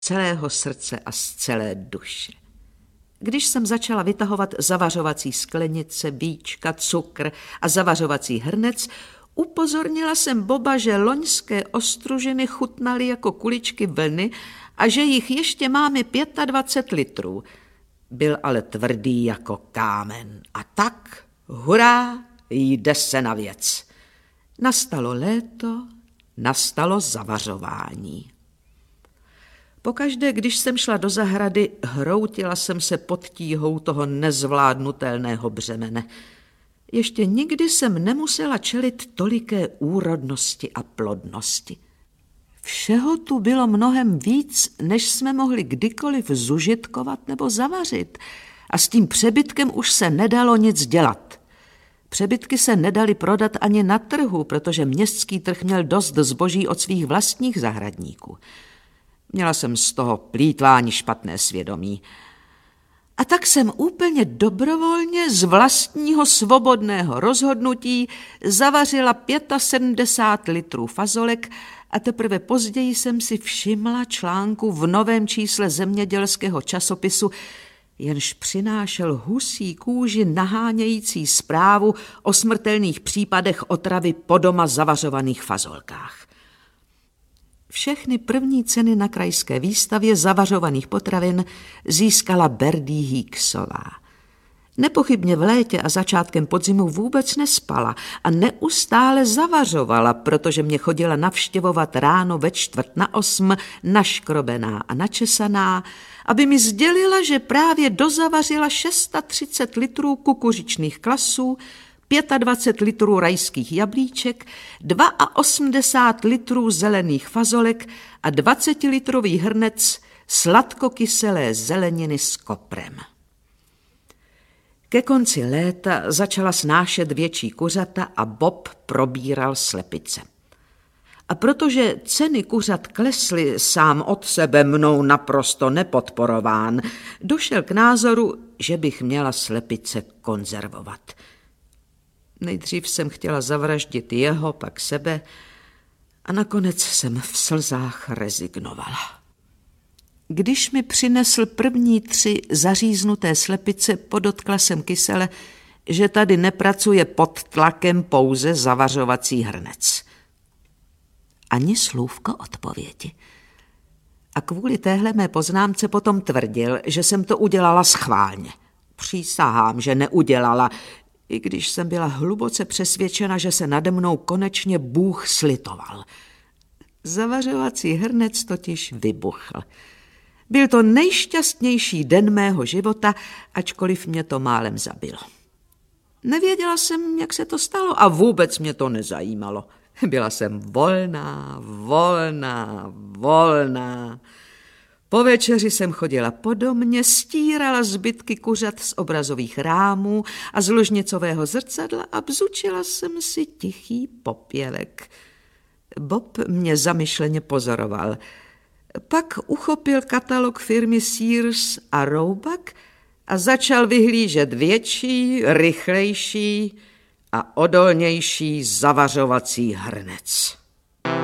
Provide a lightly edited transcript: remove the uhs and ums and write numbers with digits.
celého srdce a z celé duše. Když jsem začala vytahovat zavařovací sklenice, víčka, cukr a zavařovací hrnec, upozornila jsem Boba, že loňské ostružiny chutnaly jako kuličky vlny a že jich ještě máme 25 litrů. Byl ale tvrdý jako kámen. A tak, hurá, jde se na věc. Nastalo léto, nastalo zavařování. Pokaždé, když jsem šla do zahrady, hroutila jsem se pod tíhou toho nezvládnutelného břemene. Ještě nikdy jsem nemusela čelit toliké úrodnosti a plodnosti. Všeho tu bylo mnohem víc, než jsme mohli kdykoliv zužitkovat nebo zavařit. A s tím přebytkem už se nedalo nic dělat. Přebytky se nedaly prodat ani na trhu, protože městský trh měl dost zboží od svých vlastních zahradníků. Měla jsem z toho plýtvání špatné svědomí. A tak jsem úplně dobrovolně z vlastního svobodného rozhodnutí zavařila 75 litrů fazolek a teprve později jsem si všimla článku v novém čísle zemědělského časopisu, jenž přinášel husí kůži nahánějící zprávu o smrtelných případech otravy po doma zavařovaných fazolkách. Všechny první ceny na krajské výstavě zavařovaných potravin získala Berdie Hicksová. Nepochybně v létě a začátkem podzimu vůbec nespala a neustále zavařovala, protože mě chodila navštěvovat ráno ve 7:45 naškrobená a načesaná, aby mi sdělila, že právě dozavařila 630 litrů kukuřičných klasů, 25 litrů rajských jablíček, 82 litrů zelených fazolek a 20-litrový hrnec sladkokyselé zeleniny s koprem. Ke konci léta začala snášet větší kuřata a Bob probíral slepice. A protože ceny kuřat klesly sám od sebe mnou naprosto nepodporován, došel k názoru, že bych měla slepice konzervovat. Nejdřív jsem chtěla zavraždit jeho, pak sebe a nakonec jsem v slzách rezignovala. Když mi přinesl první 3 zaříznuté slepice, podotkla jsem kysele, že tady nepracuje pod tlakem pouze zavařovací hrnec. Ani slůvko odpovědi. A kvůli téhle mé poznámce potom tvrdil, že jsem to udělala schválně. Přísahám, že neudělala, i když jsem byla hluboce přesvědčena, že se nade mnou konečně Bůh slitoval. Zavařovací hrnec totiž vybuchl. Byl to nejšťastnější den mého života, ačkoliv mě to málem zabilo. Nevěděla jsem, jak se to stalo a vůbec mě to nezajímalo. Byla jsem volná. Po večeři jsem chodila po domě, stírala zbytky kuřat z obrazových rámů a z ložnicového zrcadla a bzučila jsem si tichý popělek. Bob mě zamyšleně pozoroval. Pak uchopil katalog firmy Sears a Roebuck a začal vyhlížet větší, rychlejší a odolnější zavařovací hrnec.